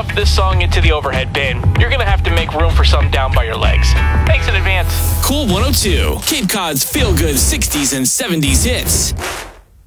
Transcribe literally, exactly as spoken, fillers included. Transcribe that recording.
stuff this song into the overhead bin, you're gonna have to make room for some down by your legs. Thanks in advance. Cool one oh two, Cape Cod's feel-good sixties and seventies hits.